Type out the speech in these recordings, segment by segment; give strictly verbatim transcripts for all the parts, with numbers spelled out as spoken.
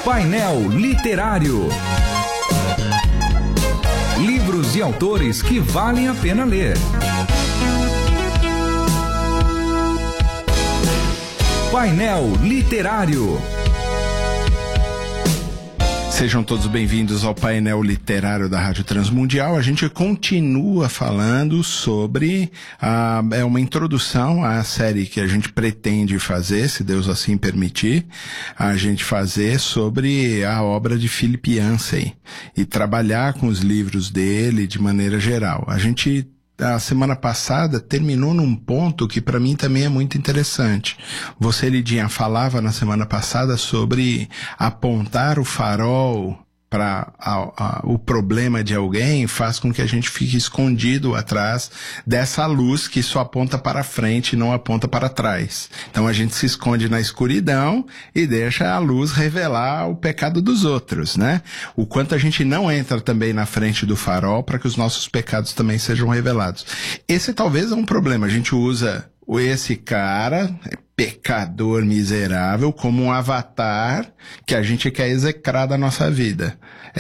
Painel Literário. Livros e autores que valem a pena ler. Painel Literário. Sejam todos bem-vindos ao painel literário da Rádio Transmundial. A gente continua falando sobre a, é uma introdução à série que a gente pretende fazer, se Deus assim permitir, a gente fazer sobre a obra de Philip Yancey e trabalhar com os livros dele de maneira geral. A gente a semana passada terminou num ponto que para mim também é muito interessante. Você, Lidinha, falava na semana passada sobre apontar o farol para o problema de alguém faz com que a gente fique escondido atrás dessa luz que só aponta para frente e não aponta para trás. Então a gente se esconde na escuridão e deixa a luz revelar o pecado dos outros, né? O quanto a gente não entra também na frente do farol para que os nossos pecados também sejam revelados. Esse talvez é um problema. A gente usa esse cara, pecador miserável, como um avatar que a gente quer execrar da nossa vida.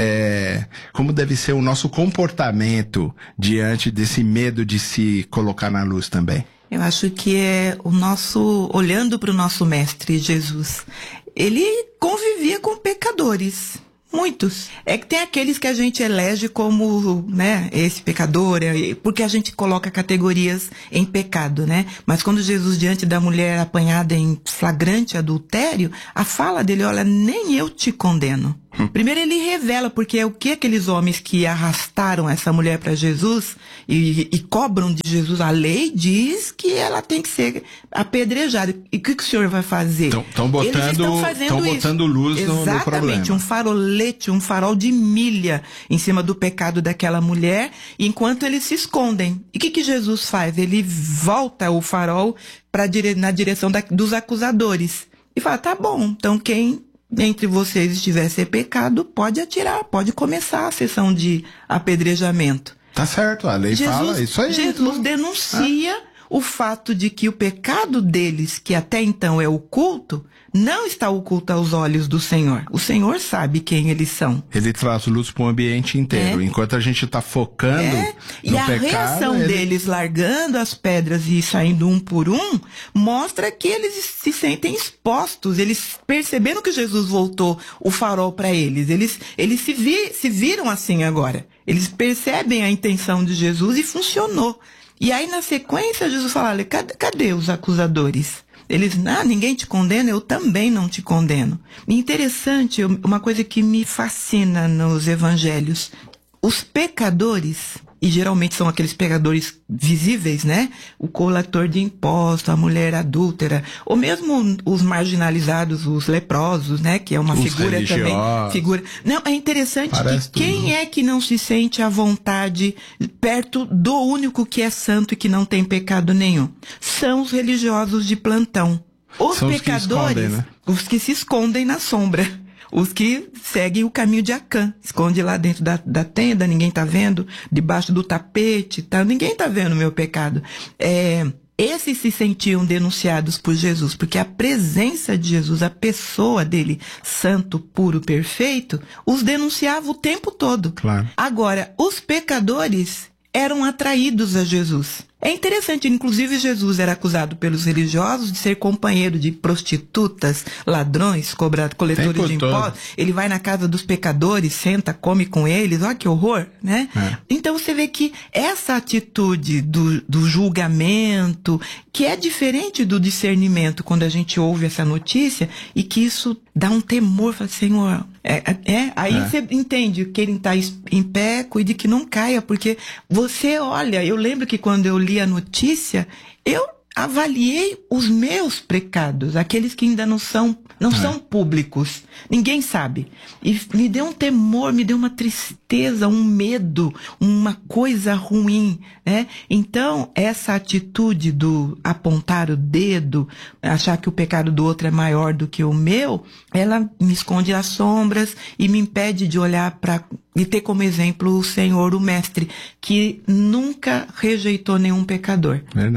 É, como deve ser o nosso comportamento diante desse medo de se colocar na luz também? Eu acho que é o nosso, olhando para o nosso mestre Jesus, ele convivia com pecadores. Muitos. É que tem aqueles que a gente elege como, né, esse pecador, porque a gente coloca categorias em pecado, né? Mas quando Jesus, diante da mulher apanhada em flagrante adultério, a fala dele, olha, nem eu te condeno. Primeiro ele revela, porque é o que aqueles homens que arrastaram essa mulher para Jesus e, e cobram de Jesus, a lei diz que ela tem que ser apedrejada. E o que, que o senhor vai fazer? Estão botando, botando luz no, no problema. Exatamente, um farolete, um farol de milha em cima do pecado daquela mulher, enquanto eles se escondem. E o que, que Jesus faz? Ele volta o farol pra dire... na direção da... dos acusadores. E fala, tá bom, então quem entre vocês estiver sem pecado, pode atirar, pode começar a sessão de apedrejamento. Tá certo, a lei Jesus, fala isso aí. Jesus denuncia ah. o fato de que o pecado deles, que até então é oculto, não está oculto aos olhos do Senhor. O Senhor sabe quem eles são. Ele traz luz para o ambiente inteiro. É. Enquanto a gente está focando é. no e a pecado... reação ele... deles largando as pedras e saindo um por um, mostra que eles se sentem expostos. Eles perceberam que Jesus voltou o farol para eles. Eles, eles se, vi, se viram assim agora. Eles percebem a intenção de Jesus e funcionou. E aí, na sequência, Jesus fala, olha, cadê, cadê os acusadores? Eles, ah, ninguém te condena, eu também não te condeno. Interessante, uma coisa que me fascina nos evangelhos, os pecadores, e geralmente são aqueles pecadores visíveis, né? O coletor de impostos, a mulher adúltera, ou mesmo os marginalizados, os leprosos, né? Que é uma os figura também. Figura. Não, é interessante Parece que quem tudo. é que não se sente à vontade perto do único que é santo e que não tem pecado nenhum? São os religiosos de plantão. Os são pecadores, os que, escondem, né? os que se escondem na sombra. Os que seguem o caminho de Acã, esconde lá dentro da, da tenda, ninguém tá vendo, debaixo do tapete, tá, ninguém tá vendo o meu pecado. É, esses se sentiam denunciados por Jesus, porque a presença de Jesus, a pessoa dele, santo, puro, perfeito, os denunciava o tempo todo. Claro. Agora, os pecadores eram atraídos a Jesus. É interessante, inclusive Jesus era acusado pelos religiosos de ser companheiro de prostitutas, ladrões, cobra, coletores de impostos. Ele vai na casa dos pecadores, senta, come com eles, olha que horror, né? É. Então você vê que essa atitude do, do julgamento, que é diferente do discernimento quando a gente ouve essa notícia, e que isso dá um temor, fala, Senhor, é, é, aí é. você entende que ele está em pé, cuide que não caia, porque você olha, eu lembro que quando eu li a notícia, eu avaliei os meus pecados, aqueles que ainda não são, não é. são públicos, ninguém sabe. E me deu um temor, me deu uma tristeza, um medo, uma coisa ruim, né? Então, essa atitude do apontar o dedo, achar que o pecado do outro é maior do que o meu, ela me esconde as sombras e me impede de olhar para e ter como exemplo o Senhor, o Mestre, que nunca rejeitou nenhum pecador. Verdade.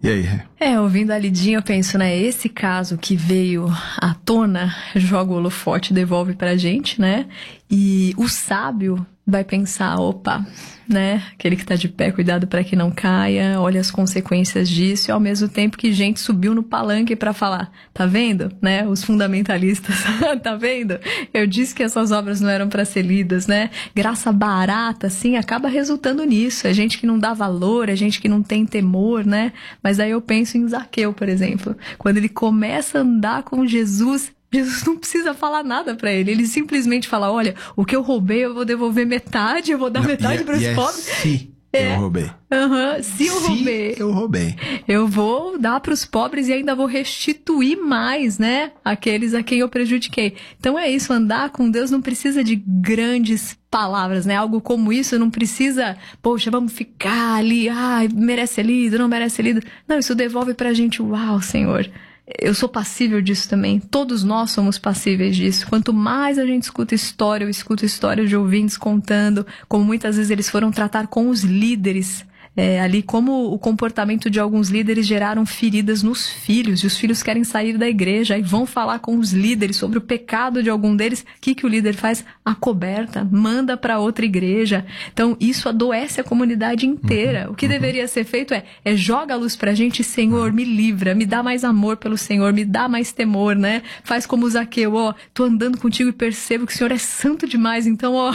E aí, Rê? É, ouvindo a Lidinha, eu penso, né, esse caso que veio à tona, joga o holofote, devolve pra gente, né, e o sábio vai pensar, opa, né, aquele que tá de pé, cuidado para que não caia, olha as consequências disso, e ao mesmo tempo que gente subiu no palanque para falar, tá vendo, né, os fundamentalistas, tá vendo? Eu disse que essas obras não eram para ser lidas, né, graça barata, assim, acaba resultando nisso, é gente que não dá valor, é gente que não tem temor, né, mas aí eu penso em Zaqueu, por exemplo, quando ele começa a andar com Jesus, Jesus não precisa falar nada pra ele. Ele simplesmente fala, olha, o que eu roubei eu vou devolver metade, eu vou dar não, metade para os pobres. Se é. eu roubei. Uhum, se eu se roubei. eu roubei. Eu vou dar para os pobres e ainda vou restituir mais, né? Aqueles a quem eu prejudiquei. Então é isso, andar com Deus não precisa de grandes palavras, né? Algo como isso não precisa, poxa, vamos ficar ali, ai, merece ser lido, não merece ser lido. Não, isso devolve pra gente, uau, Senhor. Eu sou passível disso também. Todos nós somos passíveis disso. Quanto mais a gente escuta história, eu escuto histórias de ouvintes contando como muitas vezes eles foram tratar com os líderes. É, ali como o comportamento de alguns líderes geraram feridas nos filhos, e os filhos querem sair da igreja e vão falar com os líderes sobre o pecado de algum deles. O que, que o líder faz? Acoberta, manda para outra igreja. Então isso adoece a comunidade inteira. Uhum, o que uhum. deveria ser feito é, é joga a luz pra gente, Senhor, me livra, me dá mais amor pelo Senhor, me dá mais temor, né? Faz como o Zaqueu, ó, tô andando contigo e percebo que o Senhor é santo demais, então ó,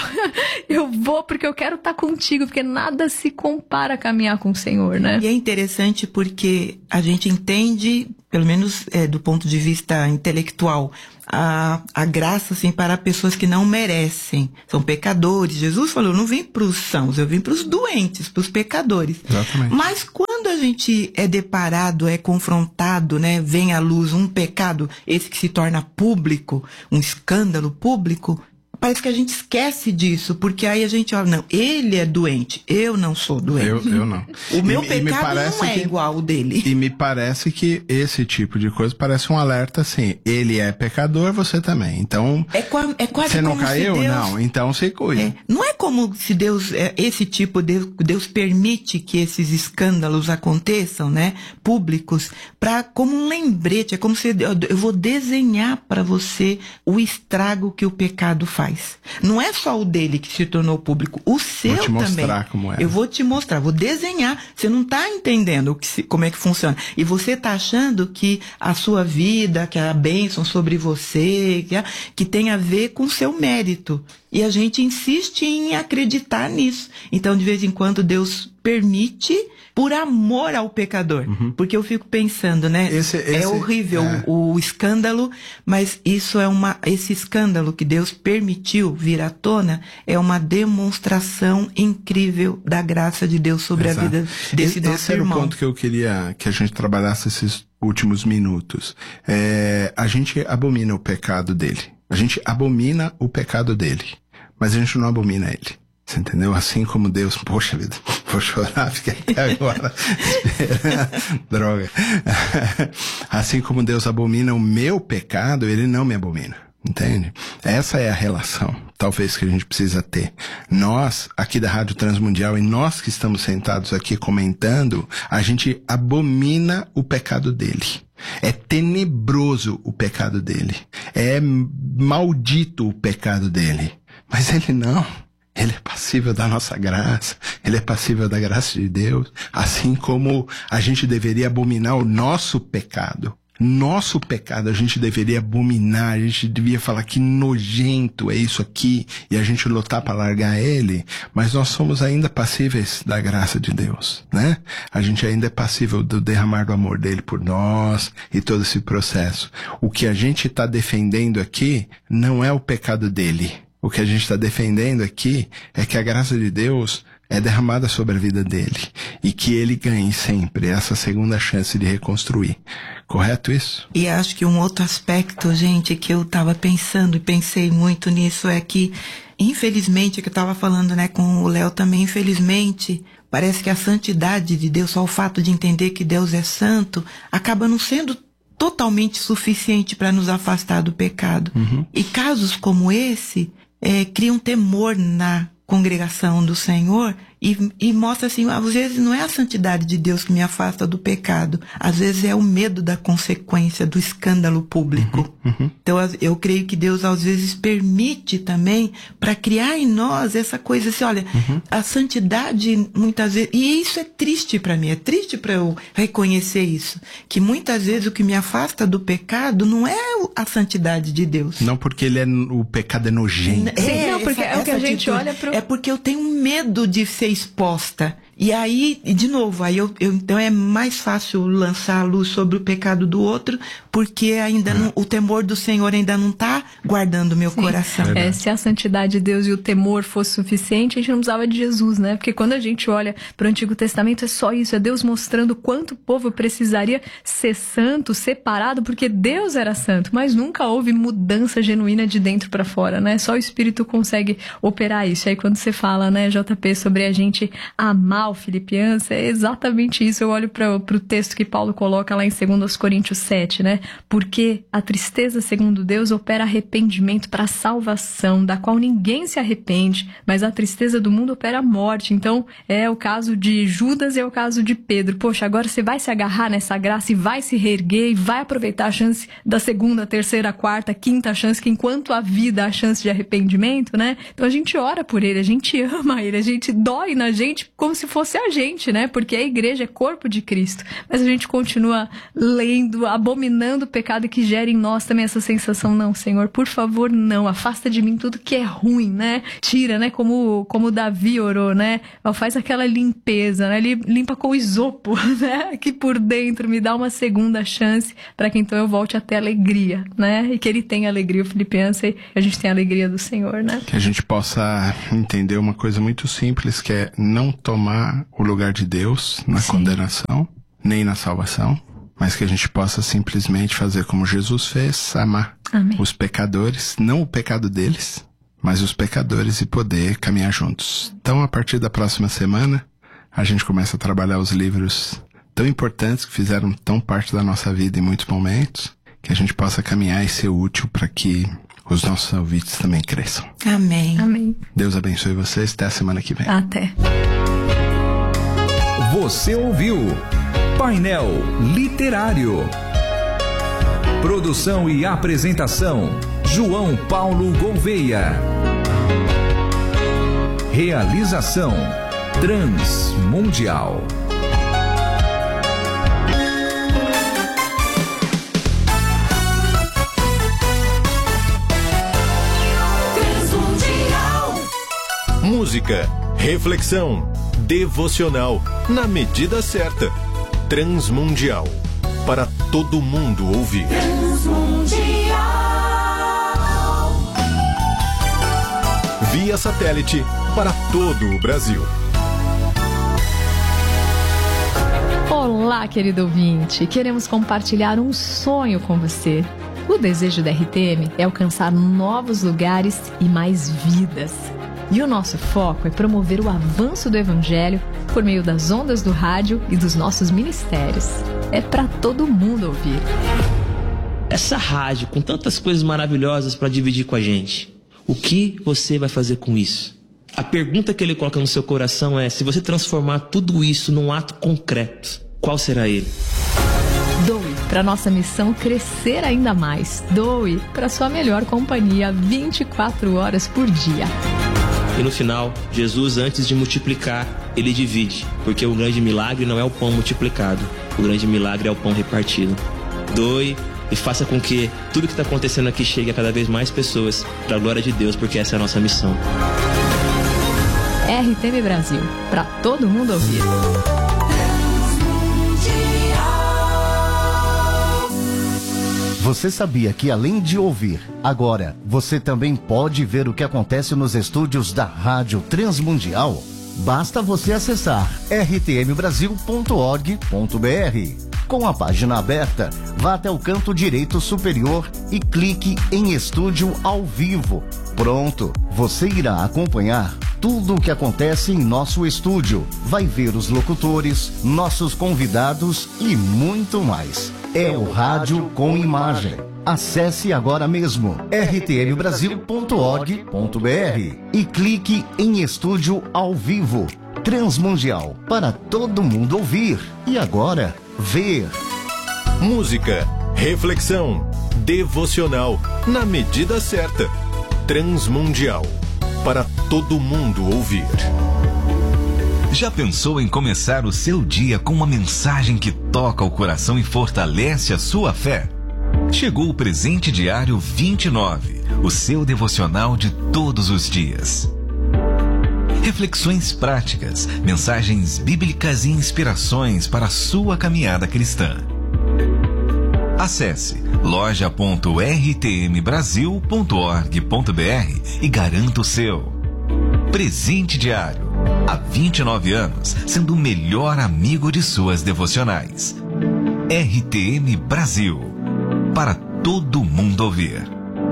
eu vou porque eu quero estar contigo, porque nada se compara com caminhar com o Senhor, né? E é interessante porque a gente entende, pelo menos é, do ponto de vista intelectual, a, a graça, assim, para pessoas que não merecem. São pecadores. Jesus falou, eu não vim para os sãos, eu vim para os doentes, para os pecadores. Exatamente. Mas quando a gente é deparado, é confrontado, né, vem à luz um pecado, esse que se torna público, um escândalo público, parece que a gente esquece disso, porque aí a gente olha, não, ele é doente, eu não sou doente. Eu, eu não. O meu e, pecado e não é que, igual ao dele. E me parece que esse tipo de coisa parece um alerta assim, ele é pecador, você também. Então, é, qua, é quase você não como caiu? se Deus, não, então você cuida. É, não é como se Deus, é, esse tipo, Deus, Deus permite que esses escândalos aconteçam, né, públicos, pra, como um lembrete, é como se eu, eu vou desenhar para você o estrago que o pecado faz. Não é só o dele que se tornou público, o seu também. Vou te mostrar como é. Eu vou te mostrar, vou desenhar. Você não está entendendo o que se, como é que funciona. E você está achando que a sua vida, que a bênção sobre você, que, a, que tem a ver com o seu mérito. E a gente insiste em acreditar nisso. Então, de vez em quando, Deus permite por amor ao pecador. Uhum. Porque eu fico pensando, né? Esse, esse, é horrível é. O, o escândalo, mas isso é uma, esse escândalo que Deus permitiu vir à tona é uma demonstração incrível da graça de Deus sobre Exato. A vida desse esse, nosso esse era irmão. o ponto que eu queria que a gente trabalhasse esses últimos minutos. É, a gente abomina o pecado dele. A gente abomina o pecado dele. Mas a gente não abomina ele. Você entendeu? Assim como Deus... Poxa vida, vou chorar, fiquei até agora esperando. Droga. Assim como Deus abomina o meu pecado, ele não me abomina. Entende? Essa é a relação, talvez, que a gente precisa ter. Nós, aqui da Rádio Transmundial, e nós que estamos sentados aqui comentando, a gente abomina o pecado dele. É tenebroso o pecado dele. É maldito o pecado dele. Mas ele não. Ele é passível da nossa graça. Ele é passível da graça de Deus. Assim como a gente deveria abominar o nosso pecado. Nosso pecado a gente deveria abominar. A gente devia falar que nojento é isso aqui. E a gente lutar para largar ele. Mas nós somos ainda passíveis da graça de Deus, né? A gente ainda é passível do derramar do amor dele por nós. E todo esse processo. O que a gente está defendendo aqui não é o pecado dele. O que a gente está defendendo aqui é que a graça de Deus é derramada sobre a vida dele e que ele ganhe sempre essa segunda chance de reconstruir. Correto isso? E acho que um outro aspecto, gente, que eu estava pensando e pensei muito nisso é que, infelizmente, que eu estava falando, né, com o Léo também, infelizmente, parece que a santidade de Deus, só o fato de entender que Deus é santo, acaba não sendo totalmente suficiente para nos afastar do pecado. Uhum. E casos como esse... É, cria um temor na congregação do Senhor e, e mostra assim, às vezes não é a santidade de Deus que me afasta do pecado, às vezes é o medo da consequência, do escândalo público. Uhum, uhum. Então eu creio que Deus às vezes permite também para criar em nós essa coisa assim, olha, uhum. a santidade muitas vezes, e isso é triste para mim, é triste para eu reconhecer isso, que muitas vezes o que me afasta do pecado não é a santidade de Deus. Não porque ele é, o pecado é nojento. É, Sim, não, porque essa, é o que a gente atitude, olha pro... É porque eu tenho medo de ser exposta. E aí, de novo, aí eu, eu, então é mais fácil lançar a luz sobre o pecado do outro, porque ainda não, o temor do Senhor ainda não está guardando o meu Sim. coração. É, se a santidade de Deus e o temor fosse suficiente, a gente não precisava de Jesus, né? Porque quando a gente olha para o Antigo Testamento, é só isso, é Deus mostrando quanto o povo precisaria ser santo, separado, porque Deus era santo, mas nunca houve mudança genuína de dentro para fora, né? Só o Espírito consegue operar isso. Aí quando você fala, né, J P, sobre a gente amar o Filipenses, é exatamente isso. Eu olho para o texto que Paulo coloca lá em dois Coríntios sete, né? Porque a tristeza, segundo Deus, opera arrependimento para a salvação, da qual ninguém se arrepende, mas a tristeza do mundo opera a morte. Então, é o caso de Judas e é o caso de Pedro. Poxa, agora você vai se agarrar nessa graça e vai se reerguer e vai aproveitar a chance da segunda, terceira, quarta, quinta chance, que enquanto a vida há chance de arrependimento, né? Então a gente ora por ele, a gente ama ele, a gente dói na gente como se fosse a gente, né? Porque a igreja é corpo de Cristo. Mas a gente continua lendo, abominando o pecado que gera em nós também essa sensação, não, Senhor, por favor, não, afasta de mim tudo que é ruim, né? Tira, né? Como, como Davi orou, né? Faz aquela limpeza, né? Ele limpa com isopo, né? Aqui por dentro, me dá uma segunda chance para que então eu volte a ter alegria, né? E que ele tenha alegria, o Filipenses, e a gente tem a alegria do Senhor, né? Que a gente possa entender uma coisa muito simples, que é não tomar o lugar de Deus na Sim. condenação, nem na salvação, mas que a gente possa simplesmente fazer como Jesus fez, amar Amém. Os pecadores, não o pecado deles, mas os pecadores, e poder caminhar juntos. Então, a partir da próxima semana, a gente começa a trabalhar os livros tão importantes que fizeram tão parte da nossa vida em muitos momentos, que a gente possa caminhar e ser útil para que os nossos ouvintes também cresçam. Amém. Amém. Deus abençoe vocês. Até a semana que vem. Até. Você ouviu Painel Literário. Produção e apresentação: João Paulo Gouveia. Realização: Transmundial. Música, reflexão, devocional, na medida certa. Transmundial, para todo mundo ouvir. Transmundial. Via satélite para todo o Brasil. Olá, querido ouvinte. Queremos compartilhar um sonho com você. O desejo da R T M é alcançar novos lugares e mais vidas. E o nosso foco é promover o avanço do Evangelho por meio das ondas do rádio e dos nossos ministérios. É para todo mundo ouvir. Essa rádio com tantas coisas maravilhosas para dividir com a gente, o que você vai fazer com isso? A pergunta que ele coloca no seu coração é: se você transformar tudo isso num ato concreto, qual será ele? Doe para nossa missão crescer ainda mais. Doe para sua melhor companhia vinte e quatro horas por dia. E no final, Jesus, antes de multiplicar, ele divide, porque o grande milagre não é o pão multiplicado, o grande milagre é o pão repartido. Doe e faça com que tudo que está acontecendo aqui chegue a cada vez mais pessoas, para a glória de Deus, porque essa é a nossa missão. R T M Brasil, para todo mundo ouvir. Você sabia que, além de ouvir, agora você também pode ver o que acontece nos estúdios da Rádio Transmundial? Basta você acessar r t m brasil ponto org ponto b r. Com a página aberta, vá até o canto direito superior e clique em Estúdio ao Vivo. Pronto, você irá acompanhar tudo o que acontece em nosso estúdio. Vai ver os locutores, nossos convidados e muito mais. É o rádio com imagem. Acesse agora mesmo r t m brasil ponto org ponto b r e clique em Estúdio ao Vivo. Transmundial, para todo mundo ouvir e agora ver. Música, reflexão, devocional, na medida certa. Transmundial, para todo mundo ouvir. Já pensou em começar o seu dia com uma mensagem que toca o coração e fortalece a sua fé? Chegou o Presente Diário vinte e nove, o seu devocional de todos os dias. Reflexões práticas, mensagens bíblicas e inspirações para a sua caminhada cristã. Acesse loja ponto r t m brasil ponto org ponto b r e garanta o seu. Presente Diário, há vinte e nove anos, sendo o melhor amigo de suas devocionais. R T M Brasil, para todo mundo ouvir.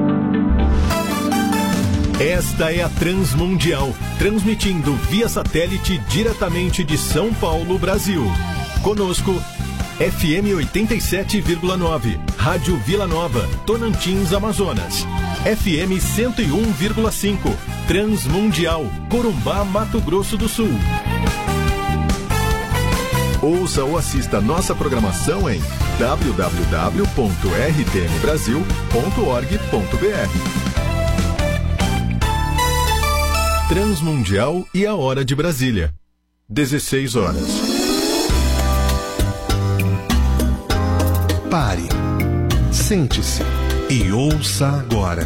Esta é a Transmundial, transmitindo via satélite diretamente de São Paulo, Brasil. Conosco, F M oitenta e sete vírgula nove, Rádio Vila Nova, Tocantins, Amazonas. F M cento e um vírgula cinco, Transmundial, Corumbá, Mato Grosso do Sul. Ouça ou assista nossa programação em w w w ponto r t m brasil ponto org ponto b r. Transmundial e a hora de Brasília. dezesseis horas. Pare, sente-se e ouça agora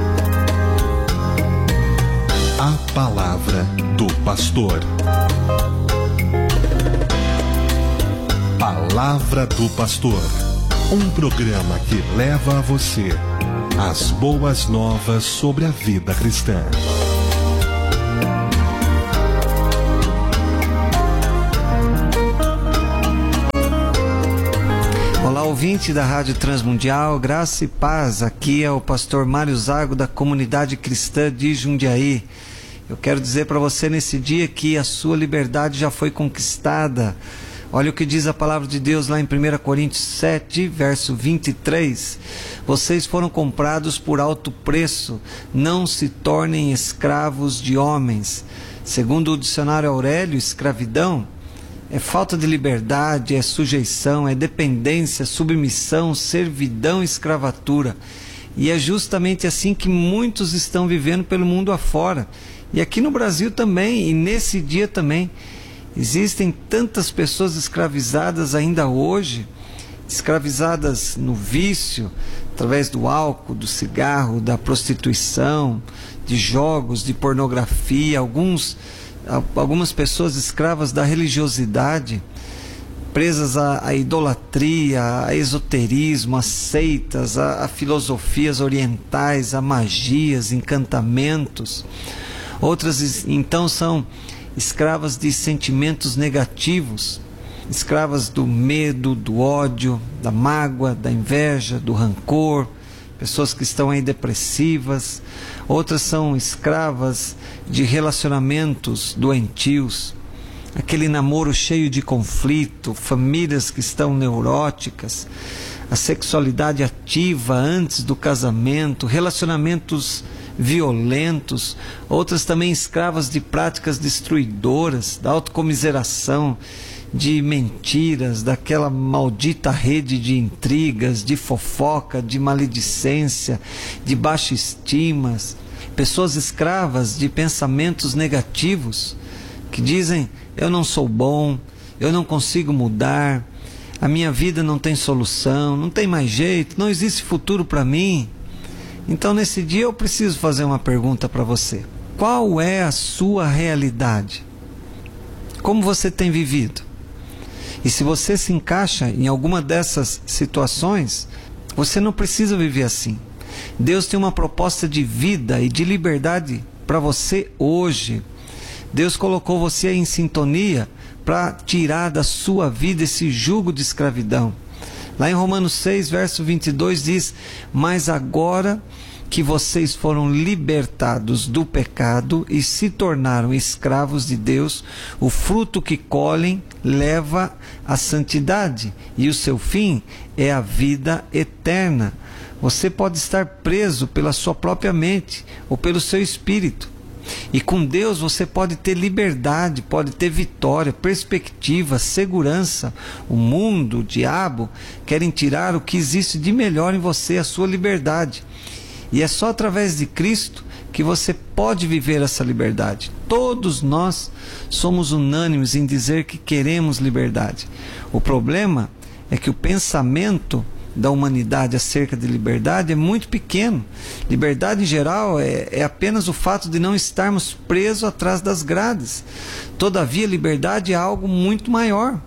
a palavra do pastor. Palavra do Pastor, um programa que leva a você as boas novas sobre a vida cristã. Olá, ouvinte da Rádio Transmundial, graça e paz. Aqui é o pastor Mário Zago, da Comunidade Cristã de Jundiaí. Eu quero dizer para você nesse dia que a sua liberdade já foi conquistada. Olha o que diz a palavra de Deus lá em primeira Coríntios sete, verso vinte e três. Vocês foram comprados por alto preço, não se tornem escravos de homens. Segundo o dicionário Aurélio, escravidão é falta de liberdade, é sujeição, é dependência, submissão, servidão, escravatura. E é justamente assim que muitos estão vivendo pelo mundo afora. E aqui no Brasil também, e nesse dia também. Existem tantas pessoas escravizadas ainda hoje, escravizadas no vício, através do álcool, do cigarro, da prostituição, de jogos, de pornografia, alguns, algumas pessoas escravas da religiosidade, presas à, à idolatria, a esoterismo, a seitas, a, a filosofias orientais, a magias, encantamentos. Outras então são escravas de sentimentos negativos, escravas do medo, do ódio, da mágoa, da inveja, do rancor, pessoas que estão aí depressivas. Outras são escravas de relacionamentos doentios, aquele namoro cheio de conflito, famílias que estão neuróticas, a sexualidade ativa antes do casamento, relacionamentos violentos. Outras também escravas de práticas destruidoras, da autocomiseração, de mentiras, daquela maldita rede de intrigas, de fofoca, de maledicência, de baixa estima. Pessoas escravas de pensamentos negativos, que dizem: eu não sou bom, eu não consigo mudar, a minha vida não tem solução, não tem mais jeito, não existe futuro para mim. Então nesse dia eu preciso fazer uma pergunta para você. Qual é a sua realidade? Como você tem vivido? E se você se encaixa em alguma dessas situações, você não precisa viver assim. Deus tem uma proposta de vida e de liberdade para você hoje. Deus colocou você em sintonia para tirar da sua vida esse jugo de escravidão. Lá em Romanos seis, verso vinte e dois diz: mas agora que vocês foram libertados do pecado e se tornaram escravos de Deus, o fruto que colhem leva à santidade, e o seu fim é a vida eterna. Você pode estar preso pela sua própria mente ou pelo seu espírito. E com Deus você pode ter liberdade, pode ter vitória, perspectiva, segurança. O mundo, o diabo, querem tirar o que existe de melhor em você, a sua liberdade. E é só através de Cristo que você pode viver essa liberdade. Todos nós somos unânimes em dizer que queremos liberdade. O problema é que o pensamento da humanidade acerca de liberdade é muito pequeno. Liberdade em geral é, é apenas o fato de não estarmos presos atrás das grades. Todavia, liberdade é algo muito maior.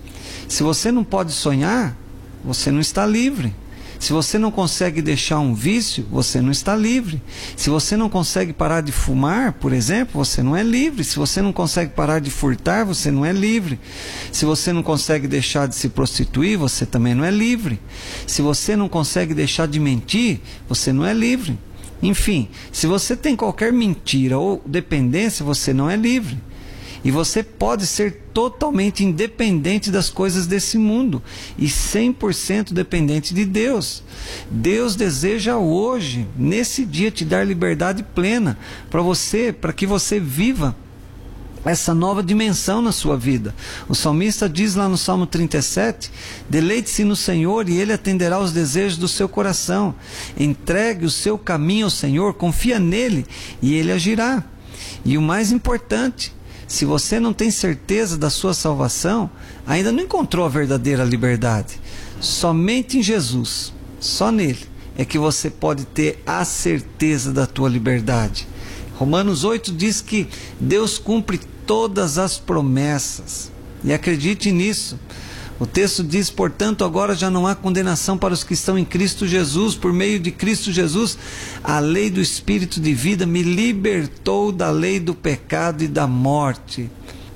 Se você não pode sonhar, você não está livre. Se você não consegue deixar um vício, você não está livre. Se você não consegue parar de fumar, por exemplo, você não é livre. Se você não consegue parar de furtar, você não é livre. Se você não consegue deixar de se prostituir, você também não é livre. Se você não consegue deixar de mentir, você não é livre. Enfim, se você tem qualquer mentira ou dependência, você não é livre. E você pode ser totalmente independente das coisas desse mundo e cem por cento dependente de Deus. Deus deseja hoje, nesse dia, te dar liberdade plena para você, para que você viva essa nova dimensão na sua vida. O salmista diz lá no Salmo trinta e sete: deleite-se no Senhor e Ele atenderá aos desejos do seu coração. Entregue o seu caminho ao Senhor, confia nele e Ele agirá. E o mais importante, se você não tem certeza da sua salvação, ainda não encontrou a verdadeira liberdade. Somente em Jesus, só nele, é que você pode ter a certeza da tua liberdade. Romanos oito diz que Deus cumpre todas as promessas. E acredite nisso. O texto diz, portanto, agora já não há condenação para os que estão em Cristo Jesus. Por meio de Cristo Jesus, a lei do Espírito de vida me libertou da lei do pecado e da morte.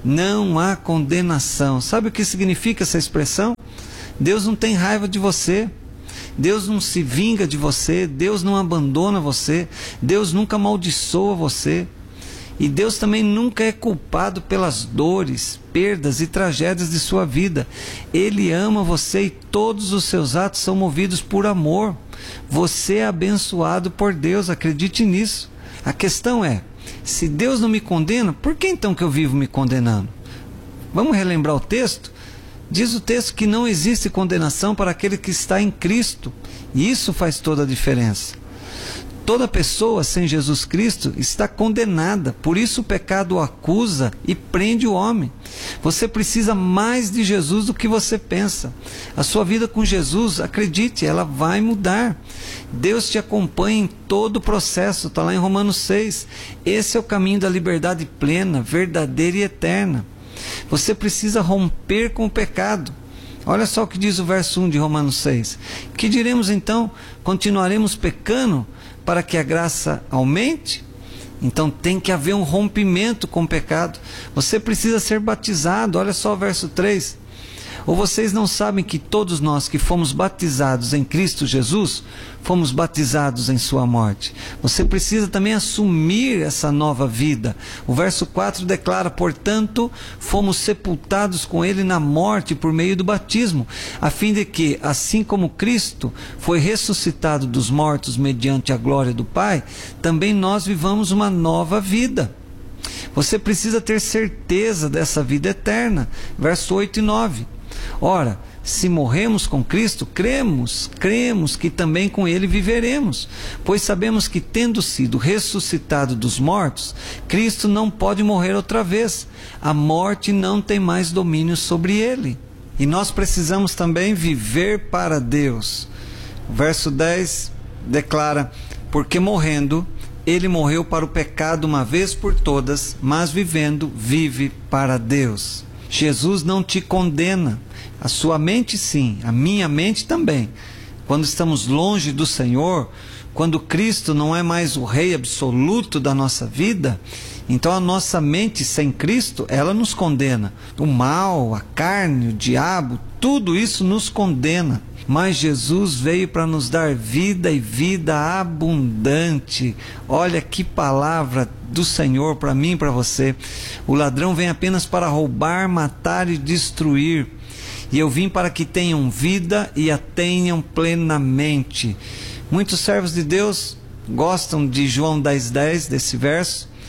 Não há condenação. Sabe o que significa essa expressão? Deus não tem raiva de você. Deus não se vinga de você. Deus não abandona você. Deus nunca amaldiçoa você. E Deus também nunca é culpado pelas dores, perdas e tragédias de sua vida. Ele ama você e todos os seus atos são movidos por amor. Você é abençoado por Deus, acredite nisso. A questão é, se Deus não me condena, por que então que eu vivo me condenando? Vamos relembrar o texto? Diz o texto que não existe condenação para aquele que está em Cristo. E isso faz toda a diferença. Toda pessoa sem Jesus Cristo está condenada, por isso o pecado o acusa e prende o homem. Você precisa mais de Jesus do que você pensa. A sua vida com Jesus, acredite, ela vai mudar. Deus te acompanha em todo o processo, está lá em Romanos seis. Esse é o caminho da liberdade plena, verdadeira e eterna. Você precisa romper com o pecado. Olha só o que diz o verso um de Romanos seis. Que diremos então? Continuaremos pecando para que a graça aumente? Então tem que haver um rompimento com o pecado. Você precisa ser batizado. Olha só o verso três. Ou vocês não sabem que todos nós que fomos batizados em Cristo Jesus, fomos batizados em sua morte? Você precisa também assumir essa nova vida. O verso quatro declara, portanto, fomos sepultados com ele na morte por meio do batismo, a fim de que, assim como Cristo foi ressuscitado dos mortos mediante a glória do Pai, também nós vivamos uma nova vida. Você precisa ter certeza dessa vida eterna. Verso oito e nove. Ora, se morremos com Cristo, cremos, cremos que também com Ele viveremos. Pois sabemos que, tendo sido ressuscitado dos mortos, Cristo não pode morrer outra vez. A morte não tem mais domínio sobre Ele. E nós precisamos também viver para Deus. O verso dez declara, porque morrendo, Ele morreu para o pecado uma vez por todas, mas vivendo, vive para Deus. Jesus não te condena. A sua mente sim, a minha mente também. Quando estamos longe do Senhor, quando Cristo não é mais o Rei absoluto da nossa vida, então a nossa mente sem Cristo, ela nos condena. O mal, a carne, o diabo, tudo isso nos condena. Mas Jesus veio para nos dar vida e vida abundante. Olha que palavra do Senhor para mim e para você. O ladrão vem apenas para roubar, matar e destruir. E eu vim para que tenham vida e a tenham plenamente. Muitos servos de Deus gostam de João dez, dez, desse verso.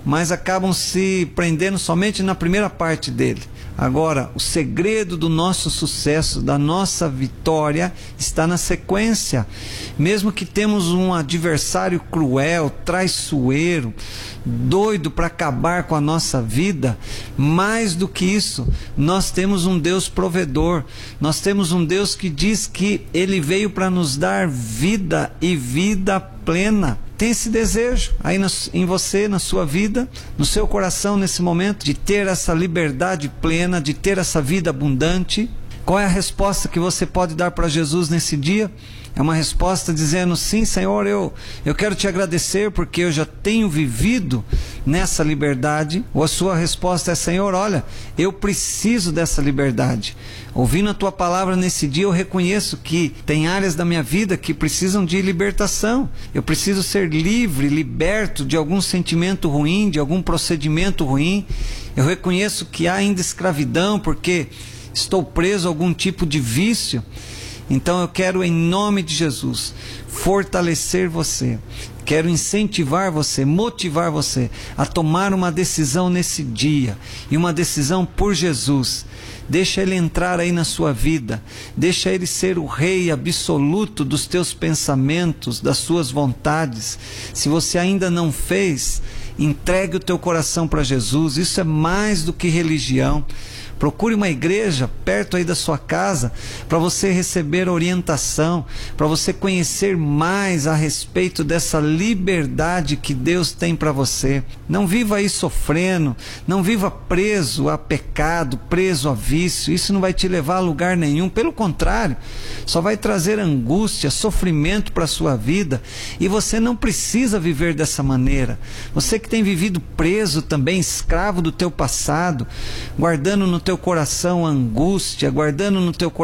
mas acabam se prendendo somente na primeira parte dele. Agora, o segredo do nosso sucesso, da nossa vitória, está na sequência. Mesmo que temos um adversário cruel, traiçoeiro, doido para acabar com a nossa vida, mais do que isso, nós temos um Deus provedor. Nós temos um Deus que diz que Ele veio para nos dar vida e vida plena. Tem esse desejo aí em você, na sua vida, no seu coração nesse momento, de ter essa liberdade plena, de ter essa vida abundante? Qual é a resposta que você pode dar para Jesus nesse dia? É uma resposta dizendo: sim, Senhor, eu, eu quero te agradecer porque eu já tenho vivido nessa liberdade. Ou a sua resposta é: Senhor, olha, eu preciso dessa liberdade. Ouvindo a tua palavra nesse dia, eu reconheço que tem áreas da minha vida que precisam de libertação. Eu preciso ser livre, liberto de algum sentimento ruim, de algum procedimento ruim. Eu reconheço que há ainda escravidão porque estou preso a algum tipo de vício. Então eu quero, em nome de Jesus, fortalecer você. Quero incentivar você, motivar você a tomar uma decisão nesse dia, e uma decisão por Jesus. Deixa Ele entrar aí na sua vida, deixa Ele ser o rei absoluto dos teus pensamentos, das suas vontades. Se você ainda não fez, entregue o teu coração para Jesus. Isso é mais do que religião. Procure uma igreja perto aí da sua casa para você receber orientação, para você conhecer mais a respeito dessa liberdade que Deus tem para você. Não viva aí sofrendo, não viva preso a pecado, preso a vício. Isso não vai te levar a lugar nenhum. Pelo contrário, só vai trazer angústia, sofrimento para a sua vida. E você não precisa viver dessa maneira. Você que tem vivido preso também, escravo do teu passado, guardando no teu coração angústia, guardando no teu coração